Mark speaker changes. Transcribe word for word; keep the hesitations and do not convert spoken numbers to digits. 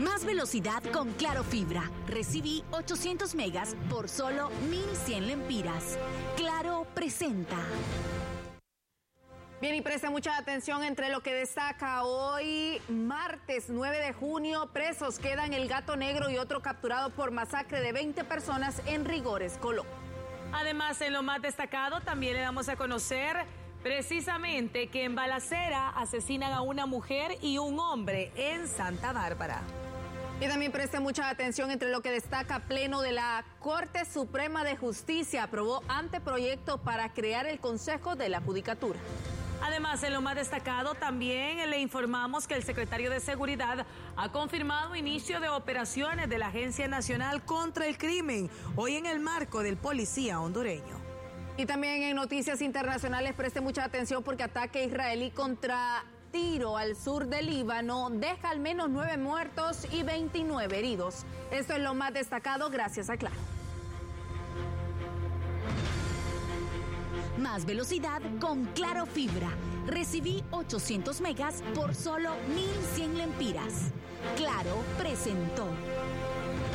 Speaker 1: Más velocidad con Claro Fibra. Recibí ochocientos megas por solo mil cien lempiras. Claro presenta.
Speaker 2: Bien, y preste mucha atención entre lo que destaca hoy, martes nueve de junio, presos quedan el Gato Negro y otro capturado por masacre de veinte personas en Rigores, Colón.
Speaker 3: Además, en lo más destacado, también le damos a conocer precisamente que en balacera asesinan a una mujer y un hombre en Santa Bárbara.
Speaker 2: Y también preste mucha atención entre lo que destaca Pleno de la Corte Suprema de Justicia, aprobó anteproyecto para crear el Consejo de la Judicatura.
Speaker 3: Además, en lo más destacado, también le informamos que el secretario de Seguridad ha confirmado inicio de operaciones de la Agencia Nacional contra el Crimen, hoy en el marco del policía hondureño.
Speaker 2: Y también en noticias internacionales, preste mucha atención porque ataque israelí contra Tiro al sur del Líbano deja al menos nueve muertos y veintinueve heridos. Esto es lo más destacado, gracias a Claro.
Speaker 1: Más velocidad con Claro Fibra. Recibí ochocientos megas por solo mil cien lempiras. Claro presentó.